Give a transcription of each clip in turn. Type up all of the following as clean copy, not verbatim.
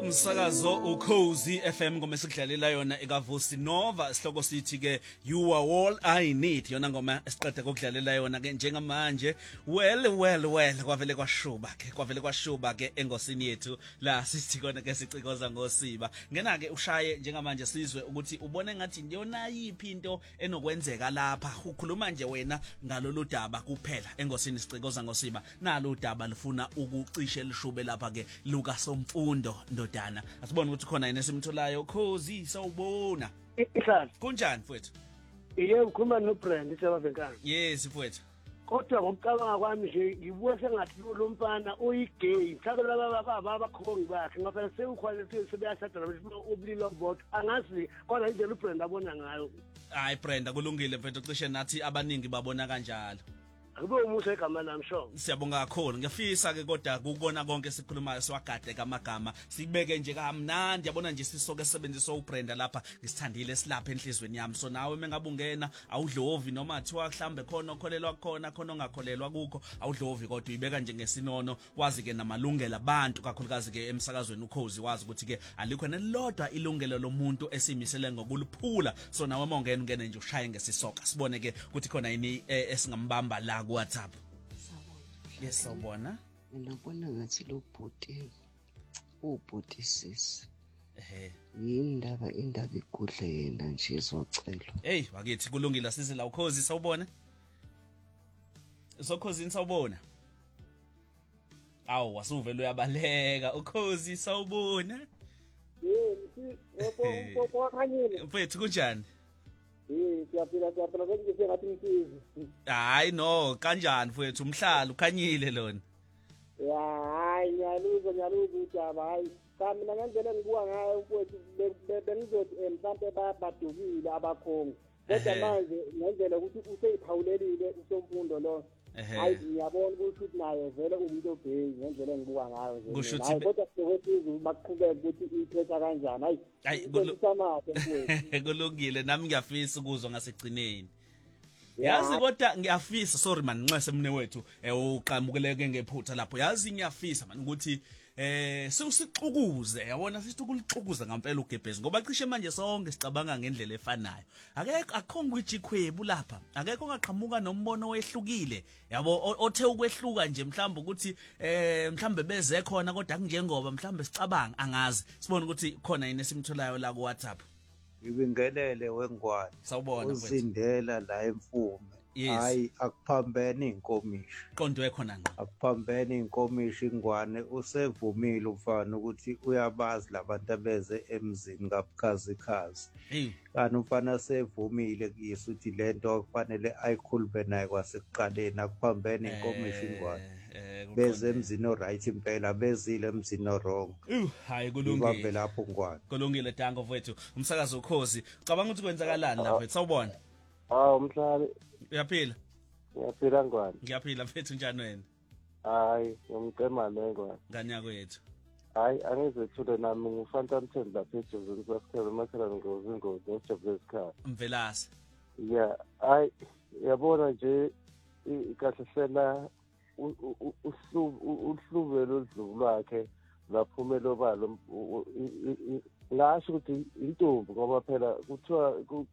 umsakazo uKhozi FM ngoma esikudlalela yona ekavusi Nova sihloko sithi ke you are all I need yona ngoma esiqeda ukudlalela yona ke njengamanje well kwavele kwashuba ke engosini yethu la sithi kona ke sicikoza ngosiba ngena ke ushaye njengamanje sizwe ukuthi ubone ngathi ndiyona yipi into enokwenzeka lapha ukhuluma nje wena ngalolu daba kuphela engosini sicikoza ngosiba nalo udaba lifuna ukucishe lishube lapha ke Luka Somfundo ndodana asibone ukuthi khona yena esimtholayo Khozi sawubona Ihlala kunjani mfowethu Yebo ukhuluma noBrand esebavenkana Yes mfowethu kodwa ngokucabanga kwami nje ngibuye sengathi lo mfana uyigay mhlawumbe laba abakhongi bakhe ngaphela sekukhwalile sebeyashada nabo ubulilo bodwa angazi kodwa indlela uBrand abona ngayo hayi Brenda kulungile mfowethu cishe nathi abaningi babona kanjalo Akube umuhle igama lami sho. Siyabonga kakhulu. Ngiyafisa ke kodwa ukubona konke sikhulumayo siwagade kamagama. Sibeke nje kamnandi yabona nje sisoke sebenzisa uBrenda lapha ngisithandile silapha enhlizweni yami. So nawe mengabungena awudlovi noma athiwa mhlambe khona okholelwa khona khona ongakholelwa kukho awudlovi kodwa uyibeka nje ngesinono wazi ke namalungelo abantu kakhulukazi ke emsakazweni uKhozi wazi ukuthi ke alikho nelodwa ilungelo lomuntu esimisele ngokuluphula. So nawe mongena ungene nje ushaye ngesisoka. Sibone ke ukuthi khona yini esingambamba la WhatsApp. Yes sawubona. Mina ngibona ngathi lo bhuti ubhuti sisi. Indaba igudle yena nje izocela. Hey wakithi kulungile sisi la uKhozi sawubona. Sokhozi sawubona. Awu wasuvela uyabaleka uKhozi sawubona. Yebo ukhanyile. Mfethu kunjani? Siyaphila kwenzeke ngathi ngisizi. Hayi no kanjani mfethu umhlalo ukhanyile lona. Ya hayi ngiyaluza udaba hayi. Mina ngendlela engibuka ngayo mfethu bengizothi mhlambe babadukile abakhongi. Kodwa manje ngendlela ukuthi useyiphawulelile uSomfundo lo. Hayi ngiyabona ukuthi naye vele umuntu obheki ngendlela engibuka ngayo nje. Hayi kodwa sokwezizo baqhubeka ukuthi iphetha kanjani. Hayi kulungile nami ngiyafisa ukuzwa ngasigcineni. Yazi kodwa ngiyafisa sorry man nxese mne wethu uqhamukeleke ngephutha lapho yazi ngiyafisa man ukuthi siusixukuze yabona sithi ukulixukuza ngempela uGebhezi ngoba cishe manje sonke sicabanga ngendlela efanayo akekho ijikhwebu lapha akekho ongaqhamuka nombono wehlukile yabo othe ukwehluka nje mhlawumbe ukuthi mhlawumbe beze khona kodwa kunjengoba mhlawumbe sicabanga angazi sibone ukuthi khona yini esimtholayo la ku WhatsApp ibingelele wengwane sawubona uzindela la emfume hayi akuphambene inkomishi qondwe khona ngqa akuphambene inkomishi ingwane usevumile umfana ukuthi uyabazi labantu abeze emzini kabukhazikhazi kanti umfana sevumile kuyisa ukuthi lento kufanele ayikhulume naye kwasekuqaleni akuphambene inkomishi ingwane beze emzini oright impela bezile emzini wrong hayi kulungile ubambe lapho ngwane kulungile dango mfethu umsakazo uKhozi cabanga ukuthi kwenzakalani lapha sawubona umhlali uyaphila ngiyaphila ngwane ngiyaphila mfethu njani wena hayi ngimcema ngwane nganya kwethu hayi angizethule nami ngufanta mthembu lapha ejozini kwasikhala makhala ngozingozi ngejobule esikhaya mvelasi yeah hayi yabona nje kahle hlela uhluvelo oludlubu lwakhe laphumela obalo ngasho ukuthi intombi ngoba phela kuthiwa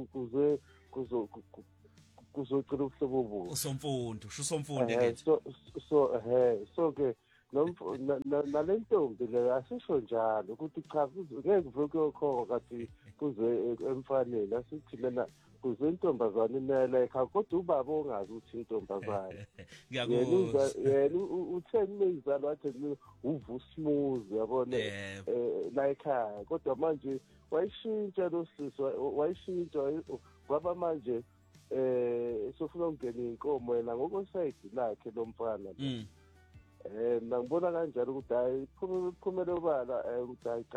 kuzocela ubuhlobo obuhle uSomfundo uSomfundo ke so ke nalentombi le asisho njalo ukuthi cha ngeke vuke ukho kathi kuze emfanele asithi lena kuze intombazane imele ekhaya kodwa ubaba ongazi ukuthi intombazane ngiyakuzwa yena uthe mezalo wathi uvusmooth yabona la ekhaya kodwa manje wayishintsha lo sisi wayishintsha kwaba manje sofuna ukungena inkomo yena ngokosayidi lakhe lomfana mina ngibona kanjalo ukuthi hayi phumele obala ukuthi hayi cha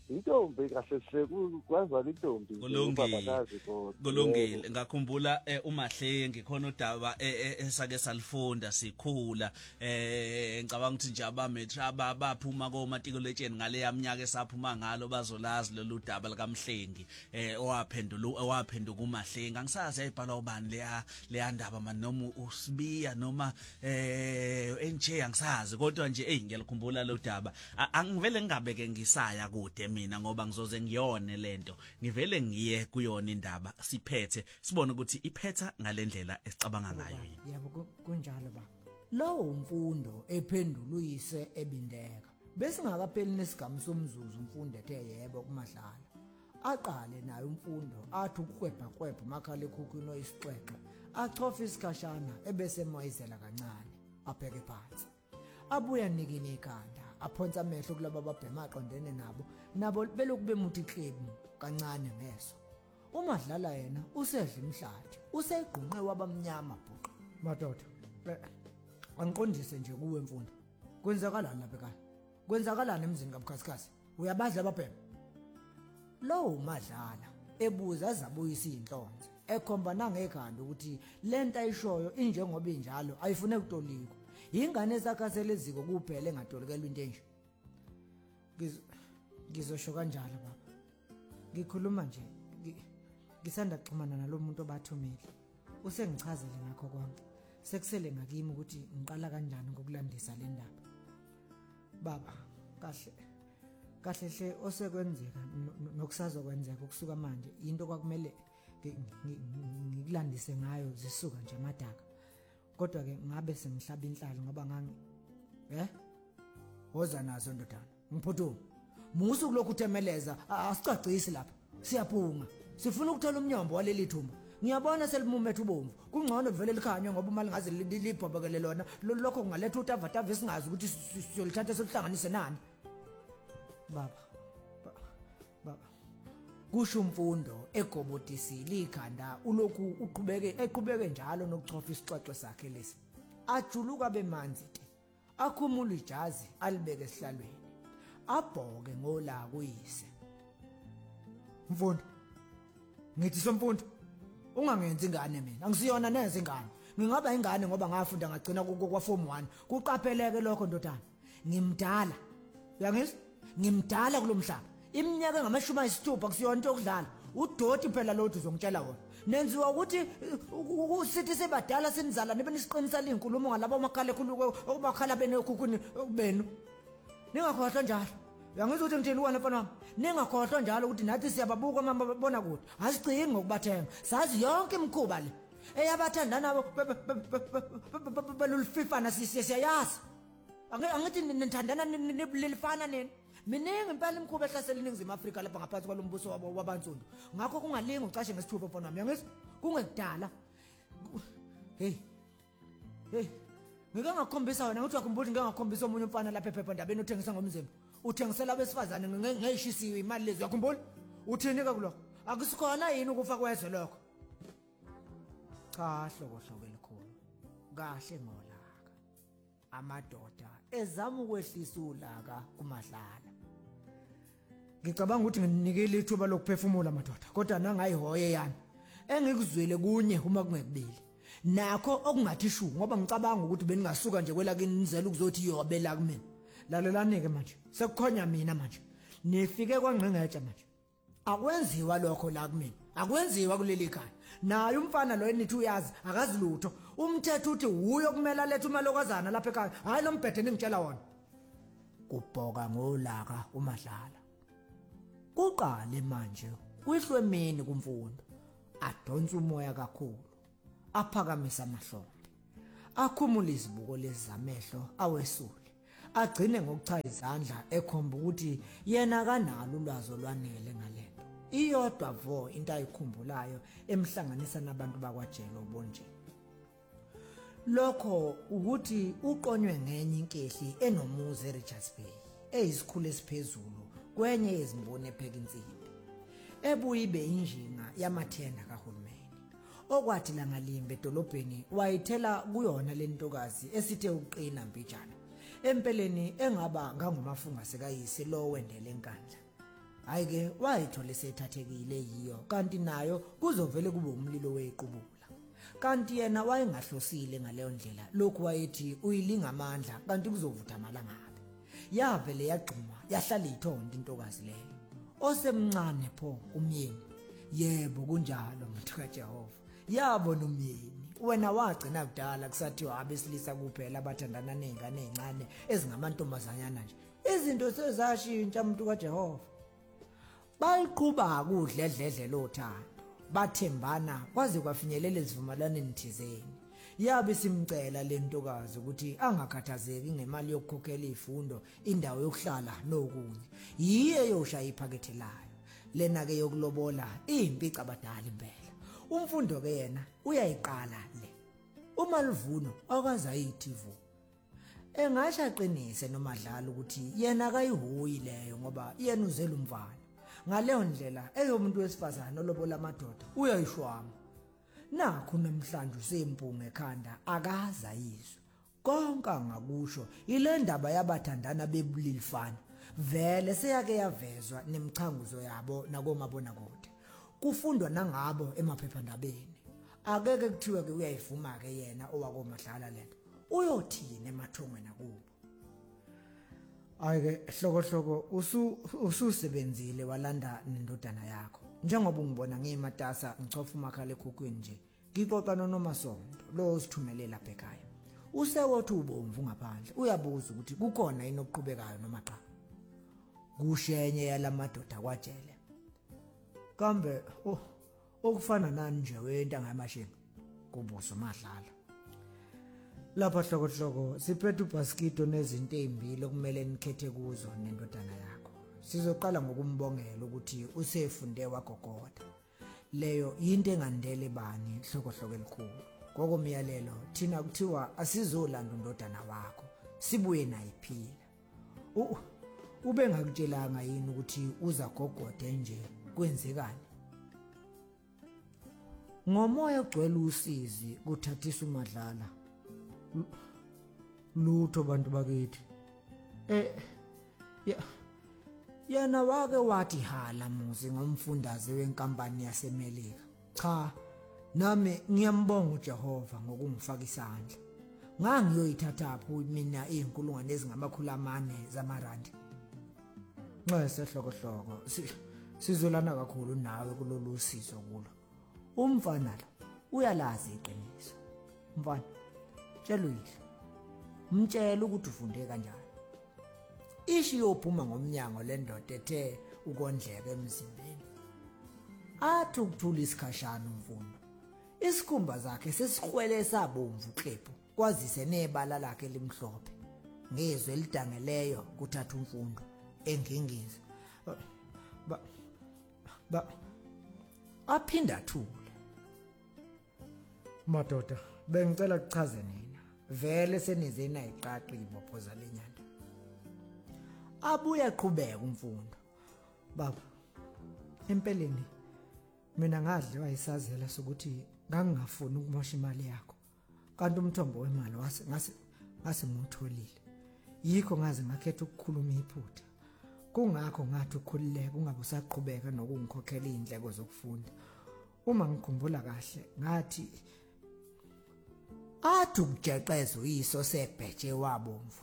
intombi kahle hle kwazana intombi kulungile ngakhumbula uMahlengi khona udaba esake salifunda sikhula ngicabanga ukuthi nje abametra baphuma komatikuletsheni ngale yaminyaka esaphuma ngalo bazolazi lolu daba likaMhlengi owaphenduka uMahlengi angisazi ayibhala ubani leya ndaba manje noma uSibiya noma enje angisazi kodwa nje ngiyalikhumbula lo daba angivele ngingabeke ngisaya kude mina ngoba ngizoze ngiyone lento ngivele ngiye kuyona indaba siphethe sibone ukuthi iphetha ngalendlela esicabanga ngayo yebo kunjalo ba lo umfundo ephendula uyise ebindeka bese ngakapheli nesigaba somzuzu umfundo ethe yebo kuMadlala aqale nayo umfundo athi ukukhwebha makhala ekhukhwini oyisixexe achofa isikhashana ebese moyizela kancane abheke phansi abuya nikini ikhanda aphonsa amehlo kulabo ababhema aqondene nabo beloku bemuthi klebu kancane ngeso uMadlala yena usedla imhlathi useyiqhunqe wabamnyama bhuqa madoda angiqondise nje kuwe mfundo kwenzakalani lapha ekhaya kwenzakalani emzini kabukhazikhazi uyabazi ababhema lo uMadlala ebuza azabuyisa inhlonze ekhomba nangekhanda ukuthi lento ayishoyo injengoba injalo ayifune ukutolikwa ingane esakhasela eziko kuphela engatolikelwa into enje ngizosho kanjalo baba ngikhuluma nje ngisanda kuxhumana nalomuntu obathumile usengichazele ngakho konke sekusele ngakimi ukuthi ngiqala kanjani ngokulandisa le ndaba baba kahle hle osekwenzeka nokusazokwenzeka ukusuka manje into kwakumele ngikulandise ngayo zisuka nje amadaka kodwa ke ngabe sengihlaba inhlalo ngoba woza nazo ndodana ngiphuthuma musu kulokhu uthemeleza asicacisi lapha siyaphunga sifuna ukuthola umnyombo waleli thumba ngiyabona selimumethe ubomvu kungcono vele likhanye ngoba imali ngaze libhobekele lona lokho kungaletha utavatava esingazi ukuthi siyolithatha sokuhlanganise nani baba kusho umfundo egobodisile ikhanda ulokhu eqhubeke njalo nokuchofa isixoxo sakhe lesi ajuluka bemanzi ke akhumula ijazi alibeke esihlalweni abhoke ngola kuyise mfundo ngithi somfundo ungangenzi ingane mina angisiyona neze ingane ngingaba ingane ngoba ngafunda ngagcina kwa form 1 kuqapheleke lokho ndodana ngimdala uyangizwa ngimdala kulomhlaba iminyaka ngamashumi ayisithupha kusiyona into yokudlala udoti phela lothu uzongitshela wona nenziwa ukuthi sithi sebadala sinizala nibe nisiqinisa inkulumo ngalabo makhala ekhuluko okumakhala benekhukhuni benu ningakhohlwa njalo uyangizwa ukuthi ngithini wena mfana wami ningakhohlwa njalo ukuthi nathi siyababuka mabona kude asigcini ngokubathenga sazi yonke imikhuba le eyabathandana belulififana siyayazi angithi nithandana nilifana nini miningi impela imikhuba ehlasela iningizimu Afrika lapha ngaphansi kwalombuso wabansundu ngakho kungalingi ucashe ngesithupha mfana wami uyangizwa kungekudala hey ngike ngakhombisa wena ukuthi wakhumbula ngike ngakhombisa omunye umfana lapha ephephandabeni uthengisa ngomzimba uthengisela abesifazane ngeyishisiwe imali lezi yakhumbula uthini ke kuloko akusikhona yini ukufa kwezwe lokho cha hlokohloko elikhulu kahle ngolaka amadoda ezama ukwehlisa ulaka kuMadlala ngicabanga ukuthi nginikele ithuba lokuphefumula madoda kodwa nangayihoye yami engikuzwele kunye uma kungekubili nakho okungathi shu ngoba ngicabanga ukuthi beningasuka nje kwelakini nizela ukuzothi yobela kumina lalelani-ke manje sekukhonya mina manje nifike kwangqengetshe manje akwenziwa lokho la kumina akwenziwa kuleli khaya naye umfana lo enithi uyazi akazi lutho umthetho uthi uyo kumela letha umalokazana lapha ekhaya hayi lo mbhede ningitshela wona kubhoka ngolaka uMadlala kuqale manje kwihlwe emini kumfundo adonsa umoya kakhulu aphakamisa amahlombe akhumula izibuko lezi zamehlo awesule agcine ngokuchaya izandla ekhomba ukuthi yena kanalo ulwazi olwanele ngalento iyodwa vo into ayikhumbulayo emhlanganisa nabantu bakwajelo ubonjeni lokho ukuthi uqonywe ngenye inkehli enomuzi eRichards Bay eyisikhulu esiphezulu kwenye yezimboni epheka insimbi ebuye ibe injinga yamathenda kahulumeni okwathi langalimbe edolobheni wayithela kuyona lentokazi esithe uqina mbijana empeleni engaba ngangumafunga sekayise lo wendele enkandla Hayike wayithola sethathekile yiyo kanti nayo kuzovele kube umlilo wequbula. Kanti yena wayengahlosile ngaleyo ndlela lokhu wayethi uyilinga amandla kanti kuzovutha amalangabe. Yavele yagcuma yahlala ithonda intokazi leyo. Osemncane pho umyeni. Yebo kunjalo mntu kaJehova. Yabona umyeni. Wena wagcina kudala kusathiwa abesilisa kuphela abathandana nezingane ezincane ezingamantombazanyana nje. Izinto sezashintsha mntu kaJehova. Bayiqhuba kudledledle lothando. Bathembana kwaze kwafinyelela esivumelwaneni thizeni. Yabe simcela lentokazi ukuthi angakhathazeki ngemali yokukhokhela izifundo, indawo yokuhlala nokunye. Yiye yoshaya iphakethe layo. Lena ke yokulobola impica abadala impela. Umfundo ke yena uyayiqala le. Umalivuno akaza yithivu. Engasho aqinise noMadlala ukuthi yena akayihoyi leyo ngoba yena uzela umfana. Ngaleyo ndlela eyomuntu wesifazana olobola amadoda uyayishwama. Nakho namhlanje usempunga ekhanda akaza yizwe. Konke ngakusho ile ndaba yabathandana bebulilifana. Vele seyake yavezwa nemichanguzo yabo nakomabona kude. Kufundwa nangabo emaphephandabeni. Akeke kuthiwe ke uyayivuma ke yena owakoMadlala lento. Uyothini emathongweni akubo. Ayike hloko ususebenzile walanda nendodana yakho. Njengoba ungibona ngimatasa ngichofa umakhala ekhukhwini nje. Ngixoxa noNomasonto lo osithumele lapha ekhaya. Usewothi ubomvu ngaphandle. Uyabuza ukuthi kukhona yini okuqhubekayo noma cha. Kushenye yalamadoda kwajele. Kambe okufana nani nje wenta ngamashini kubuso Madlala. Lapha hloko siphethe ubhaskito nezinto ezimbili okumele nikhethe kuzo nendodana yakho. Sizoqala ngokumbongela ukuthi usefunde wagogoda. Leyo into engandele bani hloko elikhulu. Ngokomyalelo thina kuthiwa asizolanda indodana wakho sibuye naye iphila. Ube ngakutshelanga yini ukuthi uzagogode nje kwenzekani? Ngomoya ogcwele usizi kuthathisa uMadlala. Lutho bantu bakithi. Yana wake wathi hala muzi ngomfundaze wenkampani yaseMelika. Cha, nami ngiyambonga uJehova ngokungifaka isandla. Ngangiyoyithatha pho mina izinkulungwane ezingama400 zamarandi. Nxa hloko sizolana kakhulu nawe kulolu usizo kulo. Umfana lo uyalazi iqiniso. Mfana, tshela uyihlo. Mtshela ukuthi ufunde kanjani. Ishi yophuma ngomnyango lendoda ethe ukondleka emzimbeni. Athi ukuthula isikhashana umfundo. Isikhumba zakhe sesikhwele sabomvu xephu kwazise nebala lakhe limhlophe. Ngezwe elidangeleyo kuthatha umfundo engingiza. Aphinda thule. Madoda, bengicela ukuchaze nina. Vele senizena iqaqi ibophoza lenyanda. Abuya qhubeka umfundo. Baba, empeleni mina ngadliwa isazela sokuthi ngangingafuni ukumosha imali yakho. Kanti umthombo wemali ngase ngutholile. Yikho ngaze ngakhetha ukukhuluma iphutha. Kungakho ngathi ukhululeke ungabe usaqhubeka nokungikhokhela izindleko zokufunda. Uma ngikhumbula kahle ngathi athi ukujeqeza uyiso sebheje wabomvu.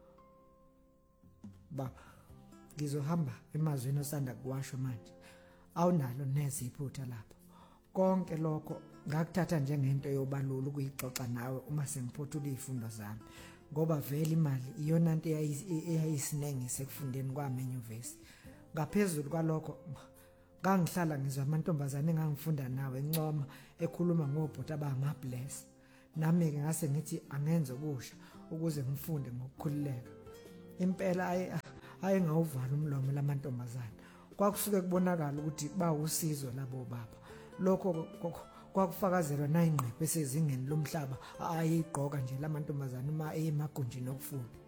Baba, ngizohamba emazweni osanda kuwasho manje. Awunalo neze iphutha lapho. Konke lokho ngakuthatha njengento yobalula ukuyixoxa nawe uma sengiphothula izifundo zami. Ngoba vele imali iyona into eyayisinengise ekufundeni kwami enyuvesi. Ngaphezulu kwalokho ngangihlala ngizwa amantombazane engangifunda nawe encoma ekhuluma ngobhuti abangamabless. Nami ke ngase ngithi angenze okusha ukuze ngifunde ngokukhululeka. Impela ayengawuvala umlomo lamantombazane. Kwakusuke kubonakala ukuthi bawusizo labo baba. Lokho kwakufakazelwa nayingqephe esezingeni lomhlaba ayigqoka nje lamantombazane uma emagunjini okufunda.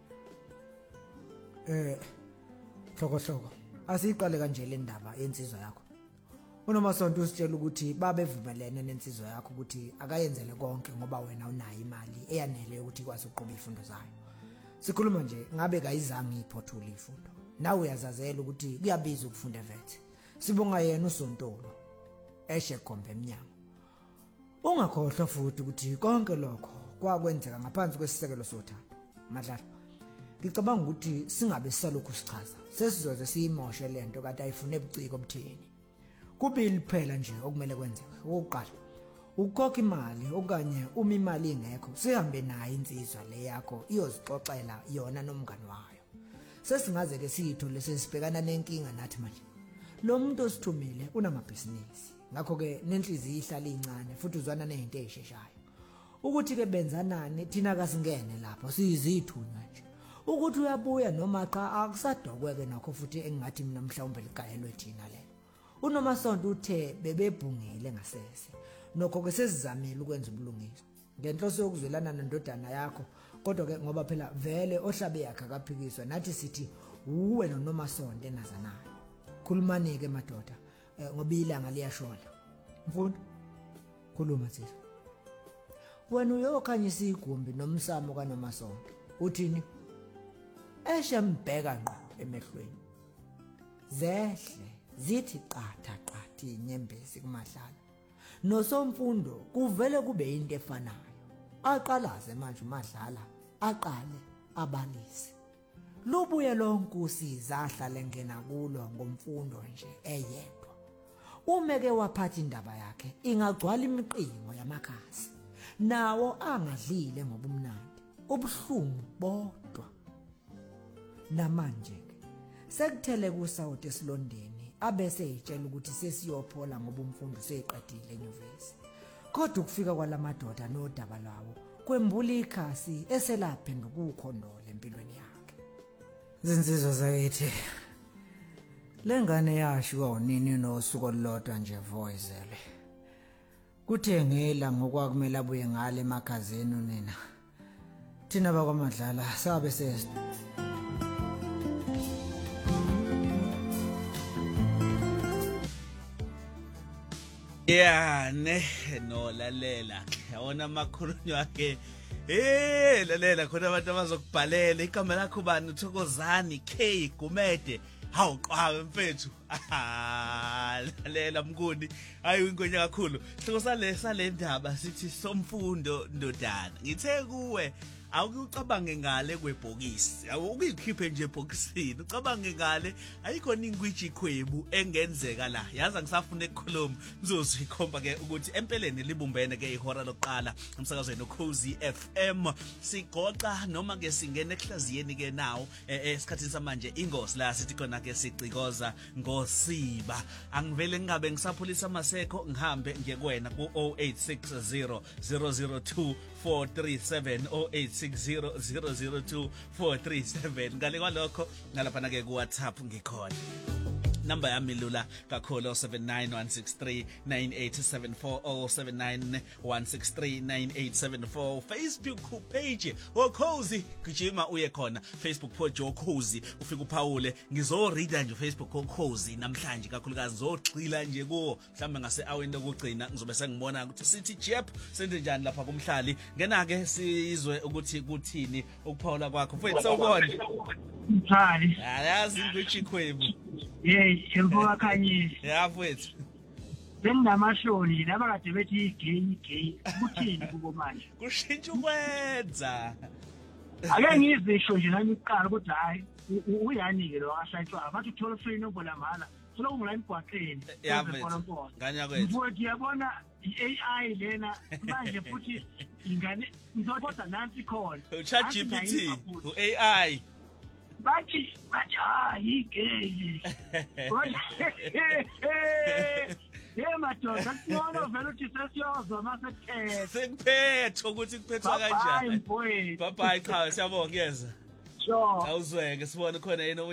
Hloko asiqale kanje le ndaba yensizwa yakho. UNomasonto usitshela ukuthi babevumelene nensizwa yakho ukuthi akayenzele konke ngoba wena unayo imali eyanele ukuthi ikwazi ukuqhubeka izifundo zayo. sikhuluma nje ngabe kayizange iphothula ifundo nawe uyazazela ukuthi kuyabiza ukufunda vet sibonga yena uSontolo eshe khombe eminyango ungakhohlwa futhi ukuthi konke lokho kwakwenzeka ngaphansi kwesisekelo sothando madlala ngicabanga ukuthi singabe sisalokhu sichaza sesizoze siyimoshe lento kade ayifune ebuciko obuthini kubili phela nje okumele kwenzeke oqala ukhokha imali okanye uma imali ingekho sihambe nayo insizwa le yakho iyozixoxela yona nomngani wayo sesingaze ke siyithole sesibhekana nenkinga nathi manje lo muntu osithumile unamabhizinisi ngakho ke nenhliziyo ihlala incane futhi uzwana nezinto ezisheshayo ukuthi ke benzanani thina kasingene lapho siyizithunywa nje ukuthi uyabuya noma cha akusadokweke nakho futhi engathi mina mhlawumbe ligayelwe thina lelo uNomasonto uthe bebebhungile ngasese nokho ke sesizamile ukwenza ubulungiswa ngenhloso yokuzwelana nendodana yakho kodwa ke ngoba phela vele ohlabe yakhe akaphikiswa nathi sithi uwe noNomasonto enazanayo khulumani ke madoda ngoba ilanga liyashona mfundo khuluma sisi wena uyokhanyisa igumbi nomsamo kaNomasonto uthini eshe mbheka ngqo emehlweni zehle zithi qatha qathi inyembezi kumahlala noSomfundo kuvele kube into efanayo aqalaze manje uMadlala aqale abalise lubuye lonke usiza ahlale ngena kulo ngomfundo nje eyedwa umeke waphatha indaba yakhe ingagcwala imiqingo yamakhasi nawo angadlile ngobumnandi ubuhlungu bodwa namanje ke sekuthele kuSouth esilondeni abese eyitshela ukuthi sesiyophola ngoba umfundo seyiqedile enyuvesi kodwa ukufika kwalamadoda nodaba lawo kwembula ikhasi eselaphenduka ukukhondola empilweni yakhe izinsizwa zakithi lengane yashiwa unini nosuku olulodwa nje voizele kuthe ngela ngokwakumele abuye ngale emakhazeni unina thina bakwaMadlala sabe sesi Yeah, no lalela. Yawona amakhulunyo akhe. Lalela khona abantu abazokubhalela igama lakho bani Thokozani K Gumede. Hawu qhawe mfethu. Lalela mnguni. Hayi ingonya kakhulu. Siko sale ndaba sithi Somfundo ndodana. Ngithe kuwe awukucabange ngale kwebhokisi awukuyikhiphe nje ebhokisini ucabange ngale ayikho ningwiji ikhwebu engenzeka la yaza ngisafuna ukukhuluma ngizosikhomba ke ukuthi empeleni libumbene ke ihora lokuqala umsakazweni Ukhozi FM sigoqa noma ke singena ehlaziyeni ke nawo esikhathini samanje ingosi la sithi khona ke sicikoza ngosiba angivele ngingabe ngisaphulisa amaseko ngihambe ngiye kuwena ku 0860 002 437 0860002437 ngale kwalokho ngalapha ke ku WhatsApp ngikhona number yami lula kakhulu 0791639874 0791639874 Facebook page Ukhozi gijima uye khona Facebook page Ukhozi ufika uphawule ngizoreada nje Facebook Ukhozi namhlanje kakhulukazi zogxila nje kuwo mhlambe ngase aweni lokugcina ngizobe sengibona ukuthi sithi jep senze njani lapha kumhlali ngena ke sizwe ukuthi kuthini ukuphawula kwakho mfethu sawubona Mthali ayazi ngwichikhwebu emvuka khanyile yafethu benginamashoni laba kade bethi gay kuthini kubo manje kushintsha ukwenza ake ngizisho nje nami iqala kodwa hayi uyani ke lo ashayitshwa bathi uthola free number mala solo ngula imgwaqeni nganya kwethu mfowethu yabona iAI lena manje futhi ingane ngizothola nansi khona ChatGPT uAI bathi hayi gay madoda kuona vele uthi sesiyozwa masethe sekuphetho ukuthi kuphethwa kanjani bye bye cha siyabonga yeza sure awuzweke sibone khona yena